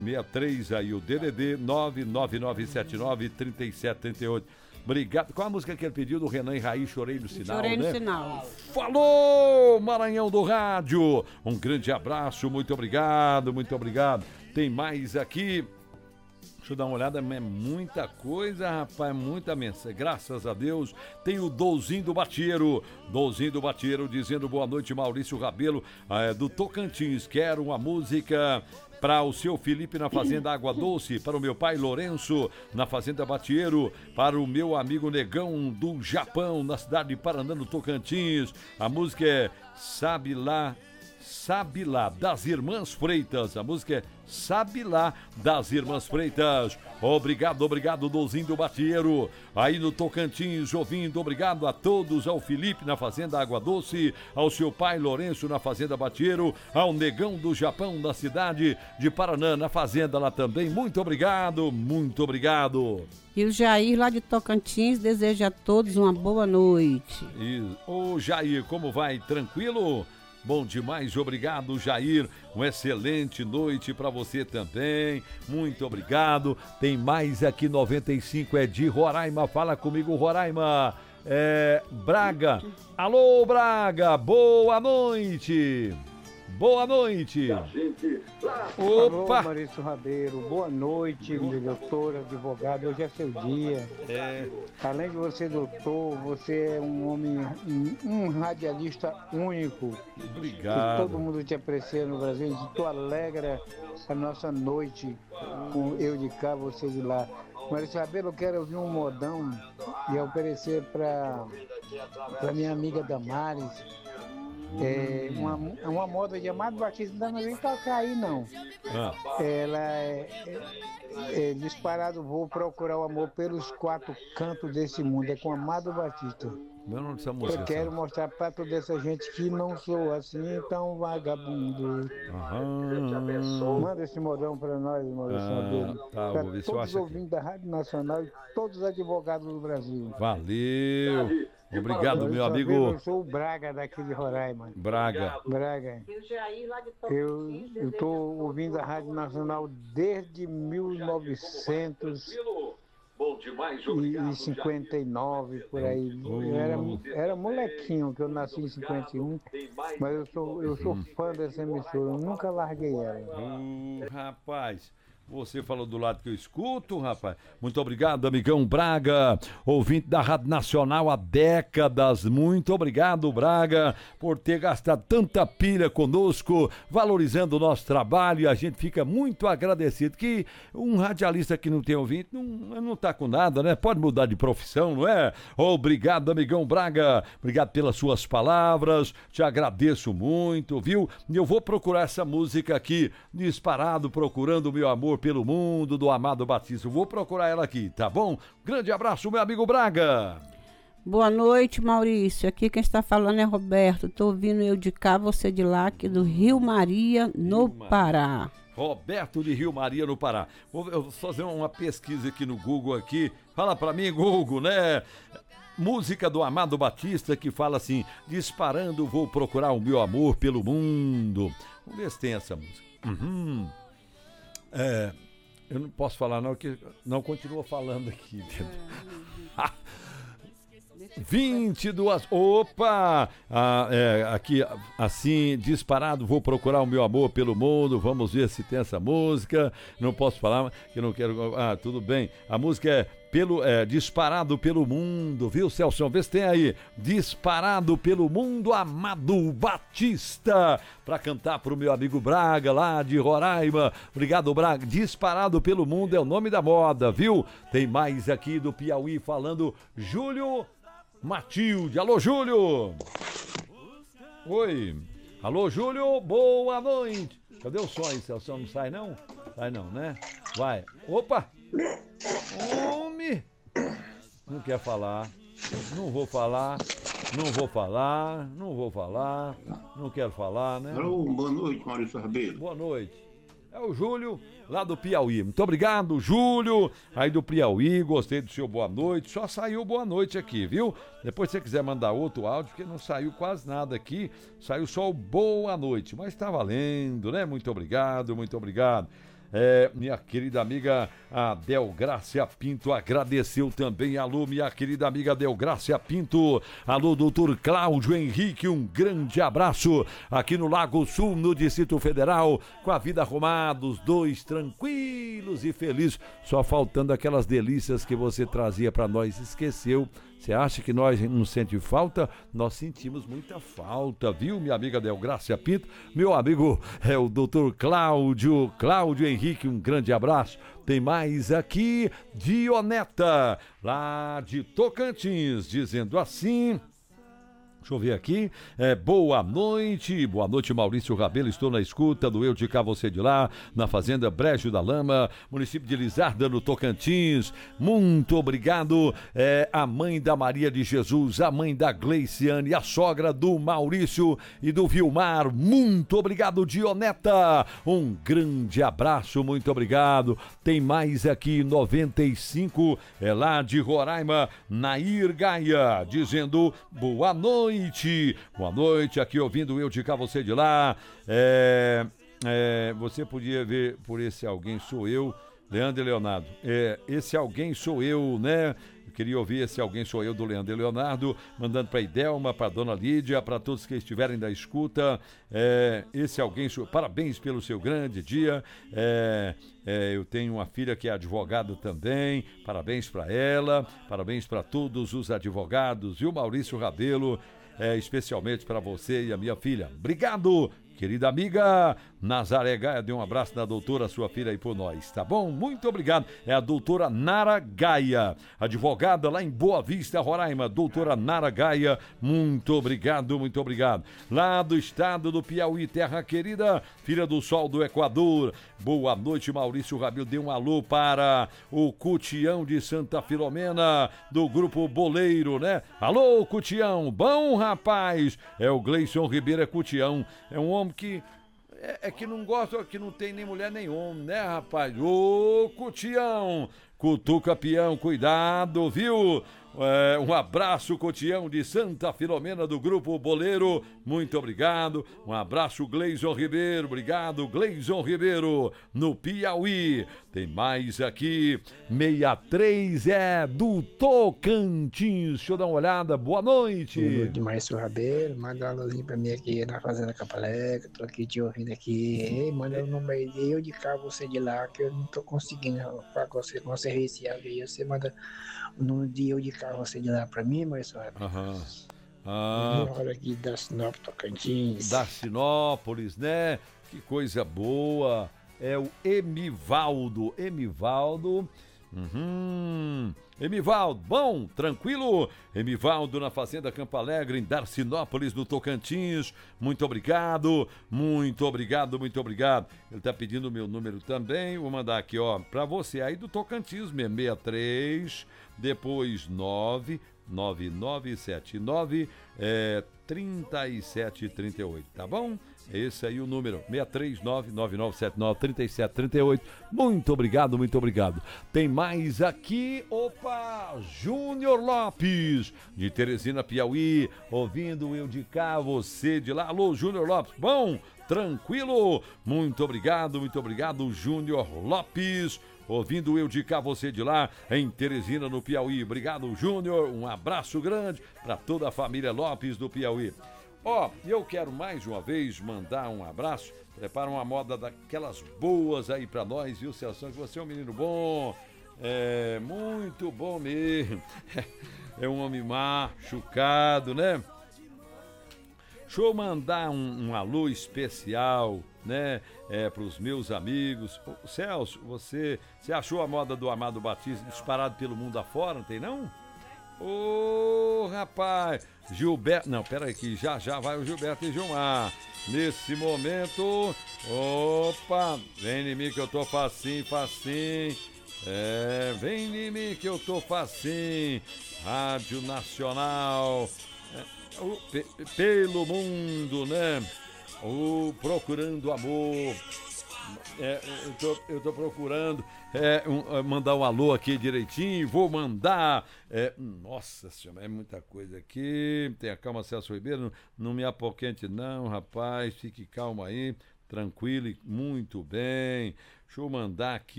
63 aí, o DDD 999793738. Obrigado. Qual a música que ele pediu do Renan e Raí? Chorei no Sinal, Chorei no né? Sinal. Falou, Maranhão do Rádio. Um grande abraço, muito obrigado, muito obrigado. Tem mais aqui. Deixa eu dar uma olhada, é muita coisa, rapaz, muita mensagem. Graças a Deus, tem o Douzinho do Batieiro. Douzinho do Batieiro dizendo boa noite, Maurício Rabelo, do Tocantins. Quero uma música para o seu Felipe na Fazenda Água Doce, para o meu pai Lourenço na Fazenda Batieiro, para o meu amigo Negão do Japão, na cidade de Paraná, no Tocantins. A música é Sabe Lá, das Irmãs Freitas. A música é Sabe Lá, das Irmãs Freitas. Obrigado, Douzinho do Batieiro. Aí no Tocantins, ouvindo, obrigado a todos, ao Felipe na Fazenda Água Doce, ao seu pai Lourenço na Fazenda Batieiro, ao Negão do Japão, na cidade de Paraná, na Fazenda lá também. Muito obrigado, muito obrigado. E o Jair, lá de Tocantins, deseja a todos uma boa noite. Ô Jair, como vai? Tranquilo? Bom demais, obrigado, Jair. Uma excelente noite para você também. Muito obrigado. Tem mais aqui, 95, é de Roraima. Fala comigo, Roraima. Braga. Alô, Braga. Boa noite. Boa noite. Opa! Alô, Maurício Rabelo, boa noite, meu doutor, advogado, hoje é seu dia. Além de você, doutor, você é um homem, um radialista único. Obrigado. Que todo mundo te aprecia no Brasil, e tu alegra a nossa noite com eu de cá, você de lá. Maurício Rabelo, eu quero ouvir um modão e oferecer para minha amiga Damares. Uma moda de Amado Batista, não vem tocar aí não. Ela é disparado, vou procurar o amor pelos quatro cantos desse mundo, é com Amado Batista. Meu nome dessa música. Eu quero mostrar para toda essa gente que não sou assim tão vagabundo. Manda esse modão para nós, Maurício. Para todos os ouvintes da Rádio Nacional e todos os advogados do Brasil. Valeu. Obrigado, meu amigo. Eu sou o Braga daqui de Roraima. Braga. Eu estou ouvindo a Rádio Nacional desde 1959, por aí. Eu era molequinho, que eu nasci em 51, mas eu sou fã dessa emissora, eu nunca larguei ela. Rapaz, você falou do lado que eu escuto, rapaz. Muito obrigado, amigão Braga, ouvinte da Rádio Nacional há décadas. Muito obrigado, Braga, por ter gastado tanta pilha conosco, valorizando o nosso trabalho, e a gente fica muito agradecido. Que um radialista que não tem ouvinte não tá com nada, né? Pode mudar de profissão, não é? Obrigado, amigão Braga. Obrigado pelas suas palavras. Te agradeço muito, viu? E eu vou procurar essa música aqui, disparado, procurando o meu amor pelo mundo, do Amado Batista. Vou procurar ela aqui, tá bom? Grande abraço, meu amigo Braga. Boa noite, Maurício. Aqui quem está falando é Roberto. Tô ouvindo eu de cá, você de lá, aqui do Rio Maria, no Pará. Roberto de Rio Maria, no Pará. Eu vou fazer uma pesquisa aqui no Google aqui. Fala pra mim, Google, né? Música do Amado Batista que fala assim: disparando, vou procurar o meu amor pelo mundo. Vamos ver se tem essa música. Eu não posso falar não, que não continua falando aqui. 22. Opa! Aqui, assim, disparado, vou procurar o meu amor pelo mundo. Vamos ver se tem essa música. Não posso falar, que eu não quero. Tudo bem. A música é disparado pelo mundo, viu, Celso? Vê se tem aí. Disparado pelo mundo, Amado Batista. Pra cantar pro meu amigo Braga, lá de Roraima. Obrigado, Braga. Disparado pelo mundo é o nome da moda, viu? Tem mais aqui do Piauí falando Júlio Matilde. Alô, Júlio! Oi! Alô, Júlio, boa noite! Cadê o som aí, Celso? Não sai não? Sai não, né? Vai! Opa! Homem! Não quer falar. Não vou falar. Não quero falar, né? Alô, boa noite, Maurício Rabelo. Boa noite. É o Júlio, lá do Piauí. Muito obrigado, Júlio, aí do Piauí. Gostei do seu boa noite. Só saiu boa noite aqui, viu? Depois se você quiser mandar outro áudio, porque não saiu quase nada aqui. Saiu só o boa noite, mas tá valendo, né? Muito obrigado, muito obrigado. Minha querida amiga a Delgrácia Pinto agradeceu também. Alô, minha querida amiga Delgrácia Pinto. Alô, doutor Cláudio Henrique, um grande abraço aqui no Lago Sul, no Distrito Federal, com a vida arrumada, os dois tranquilos e felizes, só faltando aquelas delícias que você trazia para nós. Esqueceu? Você acha que nós não sentimos falta? Nós sentimos muita falta, viu, minha amiga Delgrácia Pinto? Meu amigo o doutor Cláudio Henrique, um grande abraço. Tem mais aqui, Dioneta, lá de Tocantins, dizendo assim... Deixa eu ver aqui, boa noite Maurício Rabelo, estou na escuta do Eu de Cá, Você de Lá, na Fazenda Brejo da Lama, município de Lizarda, no Tocantins, muito obrigado, a mãe da Maria de Jesus, a mãe da Gleiciane, a sogra do Maurício e do Vilmar, muito obrigado, Dioneta, um grande abraço, muito obrigado. Tem mais aqui, 95, lá de Roraima, Nair Gaia, dizendo boa noite, aqui ouvindo Eu de Cá, Você de Lá. Você podia ver por esse alguém sou eu, Leandro e Leonardo. Esse alguém sou eu, né? Eu queria ouvir esse alguém sou eu do Leandro e Leonardo, mandando para Idelma, para Dona Lídia, para todos que estiverem da escuta. Esse alguém sou eu. Parabéns pelo seu grande dia. Eu tenho uma filha que é advogada também, parabéns para ela, parabéns para todos os advogados, e o Maurício Rabelo, especialmente para você e a minha filha. Obrigado, querida amiga Nazaré Gaia, dê um abraço na doutora, sua filha aí por nós, tá bom? Muito obrigado. É a doutora Nara Gaia, advogada lá em Boa Vista, Roraima. Doutora Nara Gaia, muito obrigado, muito obrigado. Lá do estado do Piauí, terra querida, filha do sol do Equador. Boa noite, Maurício Rabelo. Dê um alô para o Cutião de Santa Filomena, do grupo Boleiro, né? Alô, Cutião, bom rapaz. É o Gleison Ribeiro, Cutião. É um homem que que não gosta, que não tem nem mulher nem homem, né, rapaz? Ô, Cutião, cutuca peão, cuidado, viu? Um abraço, Cotião de Santa Filomena, do Grupo Boleiro, muito obrigado. Um abraço, Gleison Ribeiro, obrigado, Gleison Ribeiro, no Piauí. Tem mais aqui, 63 do Tocantins. Deixa eu dar uma olhada, boa noite. Boa noite, Márcio Rabelo, manda um alôzinho pra mim aqui na Fazenda Campo Alegre, tô aqui te ouvindo aqui. Ei, manda o número aí, Eu de Cá, Você de Lá, que eu não tô conseguindo pra você esse áudio aí, você manda o número de Eu de Cá, Você de Lá pra mim, Márcio Rabelo. Olha aqui da Sinop, Tocantins. Da Sinópolis, né? Que coisa boa. É o Emivaldo. Emivaldo, bom, tranquilo? Emivaldo na Fazenda Campo Alegre, em Darcinópolis, no Tocantins. Muito obrigado, muito obrigado, muito obrigado. Ele tá pedindo o meu número também. Vou mandar aqui, ó, pra você aí do Tocantins mesmo, 63, depois 99979 3738, tá bom? Esse aí o número, 63999793738. Muito obrigado, muito obrigado. Tem mais aqui, opa, Júnior Lopes, de Teresina, Piauí, ouvindo Eu de Cá, Você de Lá. Alô, Júnior Lopes, bom? Tranquilo? Muito obrigado, Júnior Lopes, ouvindo Eu de Cá, Você de Lá, em Teresina, no Piauí. Obrigado, Júnior, um abraço grande para toda a família Lopes do Piauí. Eu quero mais uma vez mandar um abraço, prepara uma moda daquelas boas aí pra nós, viu, Celso? Que você é um menino bom, muito bom mesmo, é um homem machucado, né? Deixa eu mandar um alô especial, né, pros meus amigos. Celso, você achou a moda do Amado Batista disparado pelo mundo afora, não tem não? Rapaz, Gilberto, não, peraí que já vai o Gilberto e Gilmar. Nesse momento, opa, vem em mim que eu tô facinho. Vem em mim que eu tô facinho. Rádio Nacional, pelo mundo, né? Procurando amor. Eu tô procurando mandar um alô aqui direitinho. Vou mandar. Nossa senhora, é muita coisa aqui. Tenha calma, Celso Ribeiro. Não me apoquente, não, rapaz. Fique calmo aí. Tranquilo e muito bem. Deixa eu mandar aqui